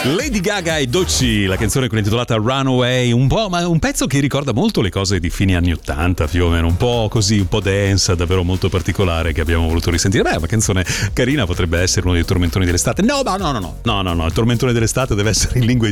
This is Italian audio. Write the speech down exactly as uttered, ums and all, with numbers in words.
Lady Gaga e Doechii, la canzone quella intitolata Runaway, un po', ma un pezzo che ricorda molto le cose di fine anni ottanta più o meno, un po' così, un po' densa, davvero molto particolare, che abbiamo voluto risentire. Beh, una canzone carina, potrebbe essere uno dei tormentoni dell'estate. No, ma no, no, no, no, no, no, il tormentone dell'estate deve essere in lingua